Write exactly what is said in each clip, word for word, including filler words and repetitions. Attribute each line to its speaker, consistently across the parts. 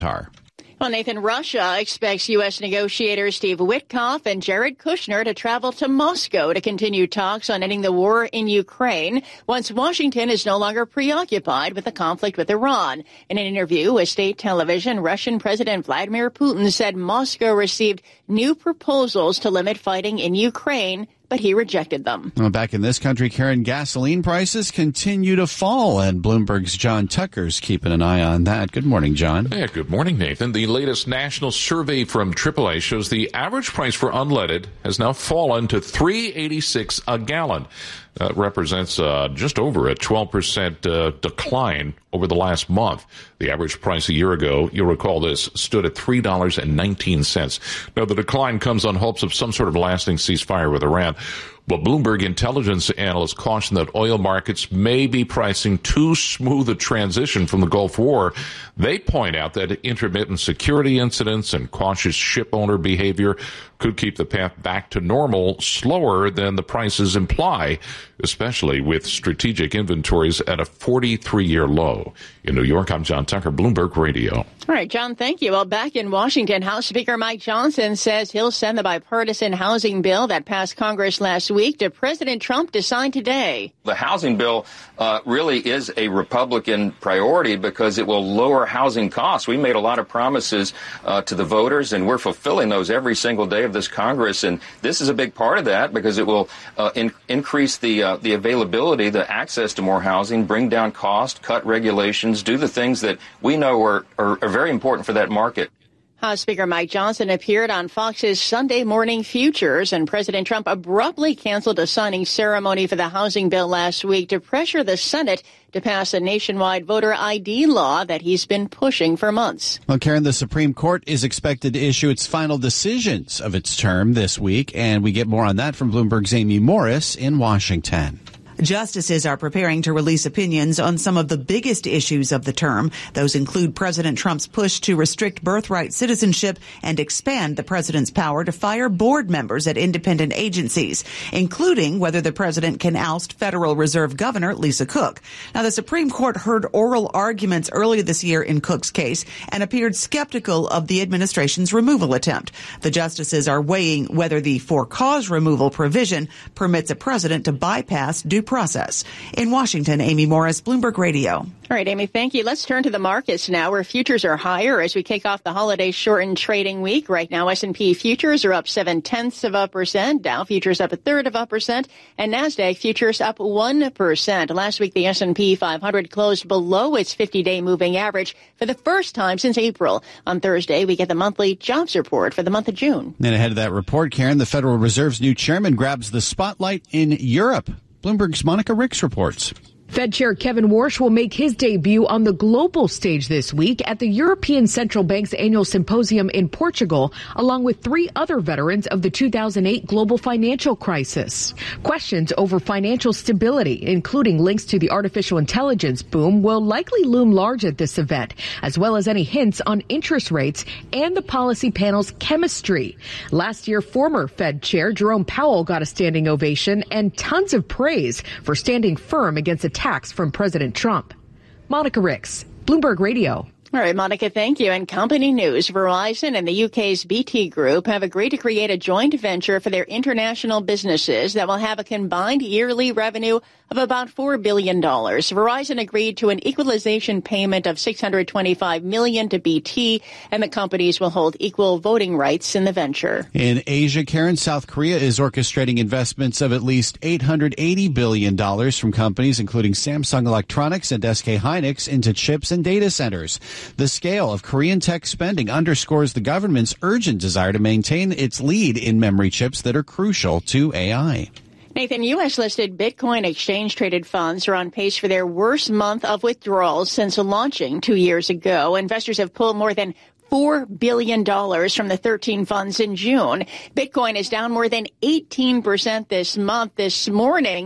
Speaker 1: Well, Nathan, Russia expects U S negotiators Steve Witkoff and Jared Kushner to travel to Moscow to continue talks on ending the war in Ukraine once Washington is no longer preoccupied with the conflict with Iran. In an interview with state television, Russian President Vladimir Putin said Moscow received new proposals to limit fighting in Ukraine, but he rejected them.
Speaker 2: Well, back in this country, Karen, gasoline prices continue to fall, and Bloomberg's John Tucker's keeping an eye on that. Good morning, John.
Speaker 3: Yeah, good morning, Nathan. The latest national survey from triple A shows the average price for unleaded has now fallen to three dollars and eighty-six cents a gallon. That represents uh, just over a twelve percent uh, decline over the last month. The average price a year ago, you'll recall this, stood at three dollars and nineteen cents. Now, the decline comes on hopes of some sort of lasting ceasefire with Iran. But Bloomberg intelligence analysts caution that oil markets may be pricing too smooth a transition from the Gulf War. They point out that intermittent security incidents and cautious ship owner behavior could keep the path back to normal slower than the prices imply, especially with strategic inventories at a forty-three year low. In New York, I'm John Tucker, Bloomberg Radio.
Speaker 1: All right, John, thank you. Well, back in Washington, House Speaker Mike Johnson says he'll send the bipartisan housing bill that passed Congress last week to President Trump to sign today.
Speaker 4: The housing bill uh, really is a Republican priority because it will lower housing costs. We made a lot of promises uh, to the voters, and we're fulfilling those every single day of this Congress. And this is a big part of that because it will uh, in- increase the uh, the availability, the access to more housing, bring down cost, cut regulations, do the things that we know are, are, are very important for that market.
Speaker 1: House Speaker Mike Johnson appeared on Fox's Sunday Morning Futures, and President Trump abruptly canceled a signing ceremony for the housing bill last week to pressure the Senate to pass a nationwide voter I D law that he's been pushing for months.
Speaker 2: Well, Karen, the Supreme Court is expected to issue its final decisions of its term this week, and we get more on that from Bloomberg's Amy Morris in Washington.
Speaker 5: Justices are preparing to release opinions on some of the biggest issues of the term. Those include President Trump's push to restrict birthright citizenship and expand the president's power to fire board members at independent agencies, including whether the president can oust Federal Reserve Governor Lisa Cook. Now, the Supreme Court heard oral arguments earlier this year in Cook's case and appeared skeptical of the administration's removal attempt. The justices are weighing whether the for-cause removal provision permits a president to bypass due process. In Washington, Amy Morris, Bloomberg Radio.
Speaker 1: All right, Amy, thank you. Let's turn to the markets now, where futures are higher as we kick off the holiday shortened trading week. Right now, S and P futures are up seven tenths of a percent, Dow futures up a third of a percent, and NASDAQ futures up one percent. Last week, the S and P five hundred closed below its fifty-day moving average for the first time since April. On Thursday, we get the monthly jobs report for the month of June.
Speaker 2: And ahead of that report, Karen, the Federal Reserve's new chairman grabs the spotlight in Europe. Bloomberg's Monica Ricks reports.
Speaker 6: Fed Chair Kevin Warsh will make his debut on the global stage this week at the European Central Bank's annual symposium in Portugal, along with three other veterans of the two thousand eight global financial crisis. Questions over financial stability, including links to the artificial intelligence boom, will likely loom large at this event, as well as any hints on interest rates and the policy panel's chemistry. Last year, former Fed Chair Jerome Powell got a standing ovation and tons of praise for standing firm against attacks from President Trump. Monica Ricks, Bloomberg Radio.
Speaker 1: All right, Monica, thank you. And company news, Verizon and the U K's B T Group have agreed to create a joint venture for their international businesses that will have a combined yearly revenue of about four billion dollars. Verizon agreed to an equalization payment of six hundred twenty-five million dollars to B T, and the companies will hold equal voting rights in the venture.
Speaker 2: In Asia, Karen, South Korea is orchestrating investments of at least eight hundred eighty billion dollars from companies including Samsung Electronics and S K Hynix into chips and data centers. The scale of Korean tech spending underscores the government's urgent desire to maintain its lead in memory chips that are crucial to A I.
Speaker 1: Nathan, U S-listed Bitcoin exchange-traded funds are on pace for their worst month of withdrawals since launching two years ago. Investors have pulled more than four billion dollars from the thirteen funds in June. Bitcoin is down more than eighteen percent this month. This morning,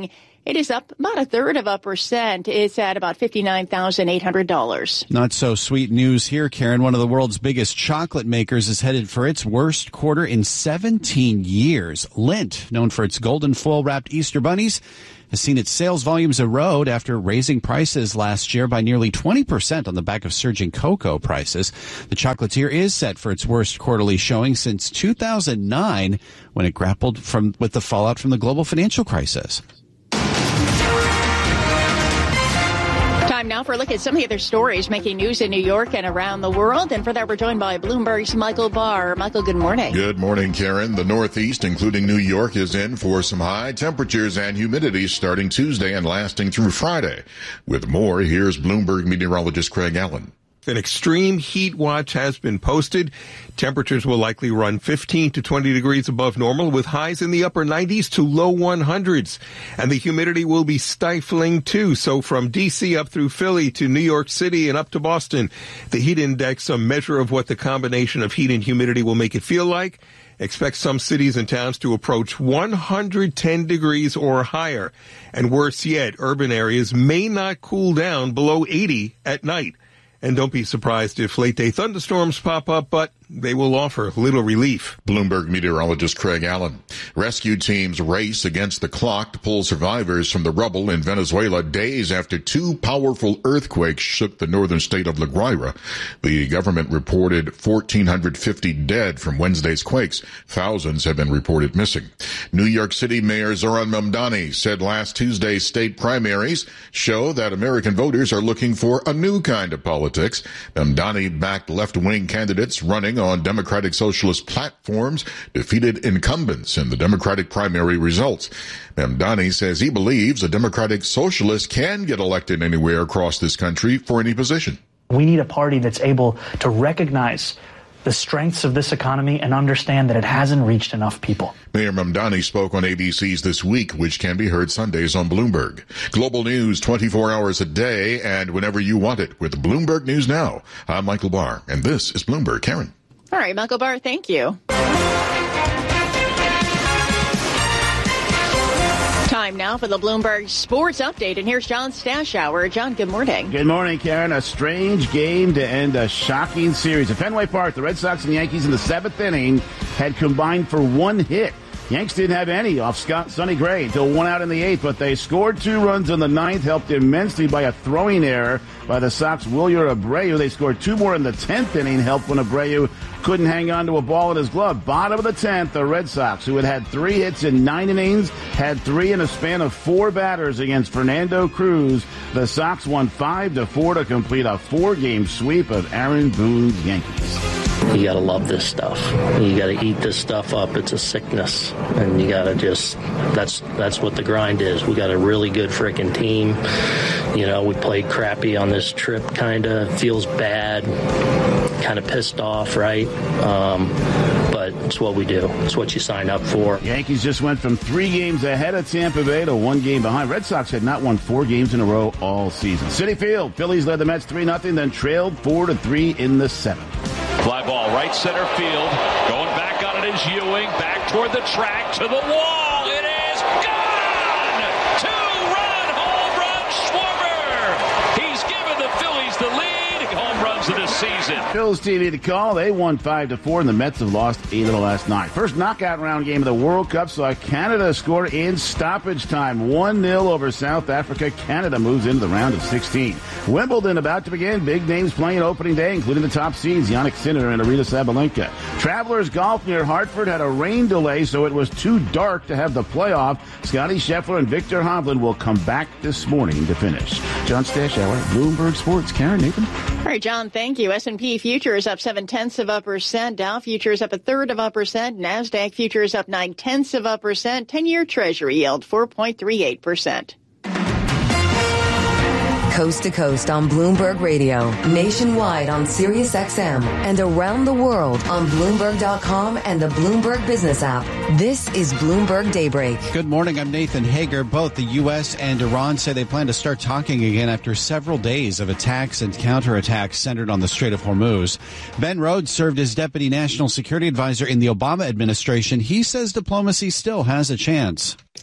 Speaker 1: It is up about a third of a percent. It's at about fifty-nine thousand eight hundred dollars.
Speaker 2: Not so sweet news here, Karen. One of the world's biggest chocolate makers is headed for its worst quarter in seventeen years. Lindt, known for its golden foil-wrapped Easter bunnies, has seen its sales volumes erode after raising prices last year by nearly twenty percent on the back of surging cocoa prices. The chocolatier is set for its worst quarterly showing since two thousand nine, when it grappled from with the fallout from the global financial crisis.
Speaker 1: Time now for a look at some of the other stories making news in New York and around the world. And for that, we're joined by Bloomberg's Michael Barr. Michael, good morning.
Speaker 7: Good morning, Karen. The Northeast, including New York, is in for some high temperatures and humidity starting Tuesday and lasting through Friday. With more, here's Bloomberg meteorologist Craig Allen.
Speaker 8: An extreme heat watch has been posted. Temperatures will likely run fifteen to twenty degrees above normal, with highs in the upper nineties to low hundreds. And the humidity will be stifling too. So from D C up through Philly to New York City and up to Boston, the heat index, a measure of what the combination of heat and humidity will make it feel like. Expect some cities and towns to approach one hundred ten degrees or higher. And worse yet, urban areas may not cool down below eighty at night. And don't be surprised if late-day thunderstorms pop up, but they will offer little relief.
Speaker 7: Bloomberg meteorologist Craig Allen. Rescue teams race against the clock to pull survivors from the rubble in Venezuela days after two powerful earthquakes shook the northern state of La Guaira. The government reported one thousand four hundred fifty dead from Wednesday's quakes. Thousands have been reported missing. New York City Mayor Zohran Mamdani said last Tuesday's state primaries show that American voters are looking for a new kind of politics. Mamdani backed left-wing candidates running on Democratic Socialist platforms defeated incumbents in the Democratic primary results. Mamdani says he believes a Democratic Socialist can get elected anywhere across this country for any position.
Speaker 9: We need a party that's able to recognize the strengths of this economy and understand that it hasn't reached enough people.
Speaker 7: Mayor Mamdani spoke on A B C's This Week, which can be heard Sundays on Bloomberg. Global news twenty-four hours a day and whenever you want it with Bloomberg News Now. I'm Michael Barr, and this is Bloomberg. Karen.
Speaker 1: All right, Michael Barr, thank you. Time now for the Bloomberg Sports Update, and here's John Stashower. John, good morning.
Speaker 10: Good morning, Karen. A strange game to end a shocking series. At Fenway Park, the Red Sox and Yankees in the seventh inning had combined for one hit. Yanks didn't have any off Scott Sonny Gray until one out in the eighth, but they scored two runs in the ninth, helped immensely by a throwing error by the Sox' Wilyer Abreu. They scored two more in the tenth inning, helped when Abreu couldn't hang on to a ball in his glove. Bottom of the tenth, the Red Sox, who had had three hits in nine innings, had three in a span of four batters against Fernando Cruz. The Sox won five to four to complete a four-game sweep of Aaron Boone's Yankees.
Speaker 11: You got to love this stuff. You got to eat this stuff up. It's a sickness. And you got to just, that's that's what the grind is. We got a really good freaking team. You know, we played crappy on this trip, kind of. Feels bad. Kind of pissed off, right? Um, but it's what we do. It's what you sign up for.
Speaker 10: Yankees just went from three games ahead of Tampa Bay to one game behind. Red Sox had not won four games in a row all season. Citi Field, Phillies led the Mets three nothing, then trailed four to three in the seventh.
Speaker 12: Fly ball, right center field. Going back on it is Ewing. Back toward the track, to the wall. It is gone! Two-run home run, Schwarber! He's given the Phillies the lead. Home runs of the season.
Speaker 10: Phil's T V to call. They won five to four, and the Mets have lost eight of the last nine. First knockout round game of the World Cup saw Canada score in stoppage time, one nil over South Africa. Canada moves into the round of sixteen. Wimbledon about to begin. Big names playing opening day, including the top seeds, Jannik Sinner and Aryna Sabalenka. Travelers Golf near Hartford had a rain delay, so it was too dark to have the playoff. Scotty Scheffler and Victor Hovland will come back this morning to finish. John Stashower, Bloomberg Sports. Karen, Nathan.
Speaker 1: All right, John, thank you. S and P futures up seven-tenths of a percent. Dow futures up a third of a percent. NASDAQ futures up nine-tenths of a percent. ten-year Treasury yield four point three eight percent.
Speaker 13: Coast to coast on Bloomberg Radio, nationwide on Sirius X M, and around the world on Bloomberg dot com and the Bloomberg Business app. This is Bloomberg Daybreak.
Speaker 2: Good morning. I'm Nathan Hager. Both the U S and Iran say they plan to start talking again after several days of attacks and counterattacks centered on the Strait of Hormuz. Ben Rhodes served as Deputy National Security Advisor in the Obama administration. He says diplomacy still has a chance.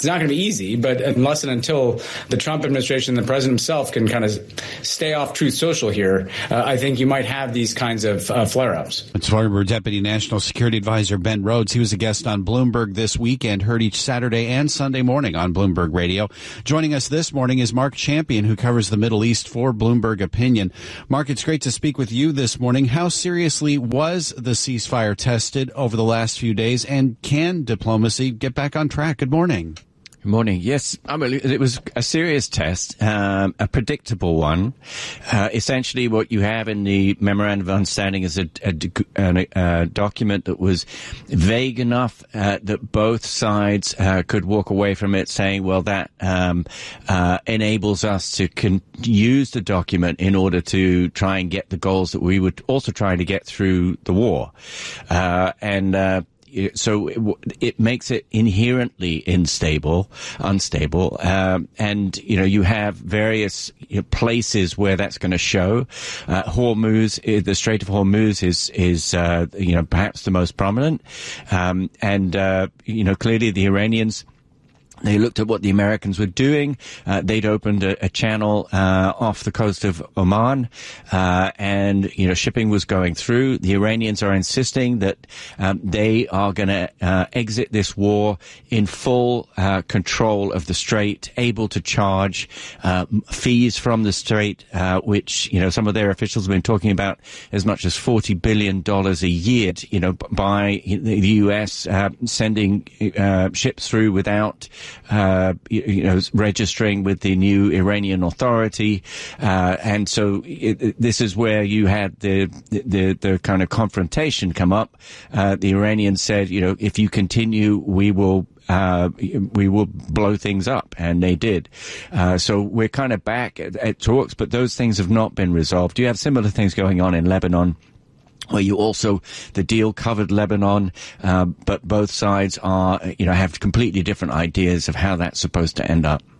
Speaker 14: It's not going to be easy, but unless and until the Trump administration and the president himself can kind of stay off Truth Social here, uh, I think you might have these kinds of uh, flare-ups.
Speaker 2: It's former Deputy National Security Advisor Ben Rhodes. He was a guest on Bloomberg this weekend, heard each Saturday and Sunday morning on Bloomberg Radio. Joining us this morning is Mark Champion, who covers the Middle East for Bloomberg Opinion. Mark, it's great to speak with you this morning. How seriously was the ceasefire tested over the last few days, and can diplomacy get back on track? Good morning.
Speaker 15: Good morning. Yes, I mean, it was a serious test, um, a predictable one. Uh, essentially, what you have in the Memorandum of Understanding is a, a, a, a document that was vague enough uh, that both sides uh, could walk away from it saying, well, that um, uh, enables us to con- use the document in order to try and get the goals that we were also trying to get through the war. Uh, and uh So it, it makes it inherently unstable, unstable, um, and you know you have various you know, places where that's going to show. Uh, Hormuz, the Strait of Hormuz, is is uh, you know perhaps the most prominent, um, and uh, you know clearly the Iranians. They looked at what the Americans were doing. Uh, they'd opened a, a channel uh, off the coast of Oman, uh, and you know shipping was going through. The Iranians are insisting that um, they are going to uh, exit this war in full uh, control of the strait, able to charge uh, fees from the strait, uh, which you know some of their officials have been talking about as much as forty billion dollars a year. You know, by the U S uh, sending uh, ships through without. Uh, you, you know, registering with the new Iranian authority, uh, and so it, it, this is where you had the, the the kind of confrontation come up. Uh, the Iranians said, you know, if you continue, we will. Uh, we will blow things up, and they did. Uh, so we're kind of back at, at talks, but those things have not been resolved. You have similar things going on in Lebanon, where you also, the deal covered Lebanon, uh, but both sides are, you know, have completely different ideas of how that's supposed to end up.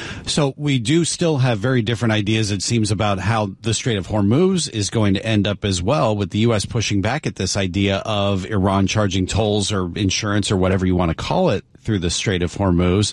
Speaker 2: So we do still have very different ideas, it seems, about how the Strait of Hormuz is going to end up as well, with the U S pushing back at this idea of Iran charging tolls or insurance or whatever you want to call it through the Strait of Hormuz.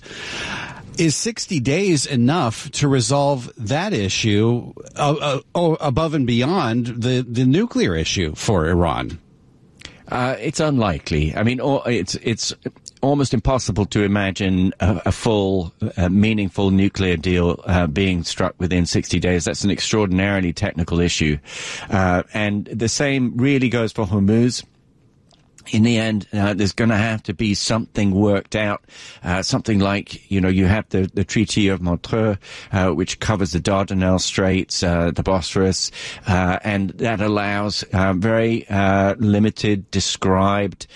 Speaker 2: Is sixty days enough to resolve that issue uh, uh, above and beyond the, the nuclear issue for Iran?
Speaker 15: Uh, it's unlikely. I mean, it's it's almost impossible to imagine a, a full, uh, meaningful nuclear deal uh, being struck within sixty days. That's an extraordinarily technical issue. Uh, and the same really goes for Hormuz. In the end, uh, there's going to have to be something worked out, uh, something like, you know, you have the, the Treaty of Montreux, uh, which covers the Dardanelles Straits, uh, the Bosphorus, uh, and that allows uh, very uh, limited, described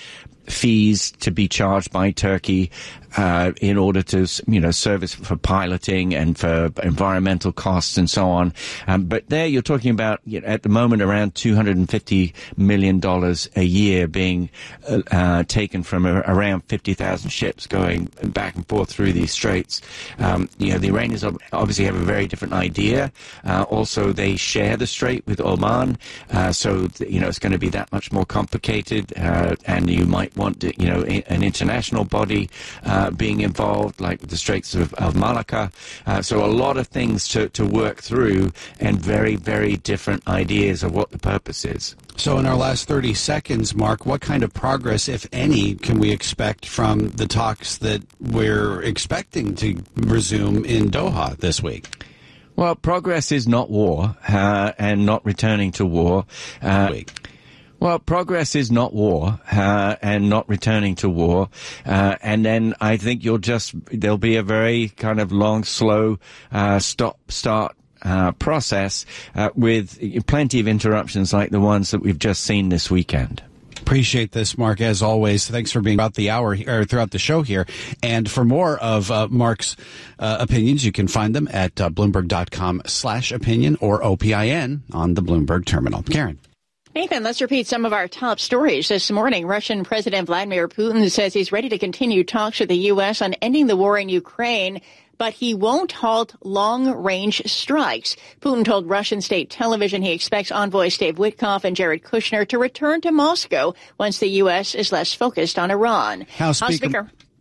Speaker 15: fees to be charged by Turkey uh, in order to, you know, service for piloting and for environmental costs and so on. Um, but there you're talking about, you know, at the moment, around two hundred fifty million dollars a year being uh, uh, taken from a, around fifty thousand ships going back and forth through these straits. Um, you know, the Iranians obviously have a very different idea. Uh, also, they share the strait with Oman, uh, so, you know, it's going to be that much more complicated, uh, and you might want, you know, an international body uh, being involved, like the Straits of, of Malacca. Uh, so a lot of things to, to work through, and very, very different ideas of what the purpose is.
Speaker 2: So in our last thirty seconds, Mark, what kind of progress, if any, can we expect from the talks that we're expecting to resume in Doha this week?
Speaker 15: Well, progress is not war, uh, and not returning to war. Uh, Well, progress is not war, uh, and not returning to war. Uh, and then I think you'll just, there'll be a very kind of long, slow, uh, stop, start, uh, process, uh, with plenty of interruptions like the ones that we've just seen this weekend.
Speaker 2: Appreciate this, Mark, as always. Thanks for being about the hour or throughout the show here. And for more of uh, Mark's uh, opinions, you can find them at uh, Bloomberg.com slash opinion or O P I N on the Bloomberg terminal. Karen.
Speaker 1: Nathan, let's repeat some of our top stories this morning. Russian President Vladimir Putin says he's ready to continue talks with the U S on ending the war in Ukraine, but he won't halt long-range strikes. Putin told Russian state television he expects envoys Steve Witkoff and Jared Kushner to return to Moscow once the U S is less focused on Iran.
Speaker 2: House Speaker... House Speaker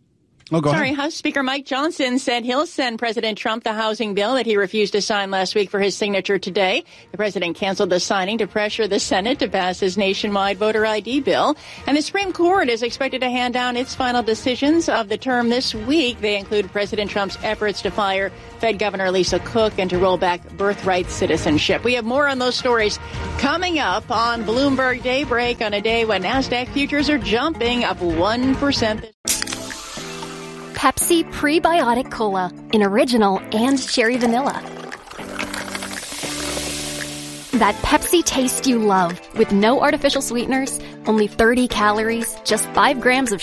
Speaker 2: Oh, go
Speaker 1: Sorry,
Speaker 2: ahead.
Speaker 1: House Speaker Mike Johnson said he'll send President Trump the housing bill that he refused to sign last week for his signature today. The president canceled the signing to pressure the Senate to pass his nationwide voter I D bill. And the Supreme Court is expected to hand down its final decisions of the term this week. They include President Trump's efforts to fire Fed Governor Lisa Cook and to roll back birthright citizenship. We have more on those stories coming up on Bloomberg Daybreak on a day when NASDAQ futures are jumping up one percent.
Speaker 16: Pepsi Prebiotic Cola in original and cherry vanilla. That Pepsi taste you love with no artificial sweeteners, only thirty calories, just five grams of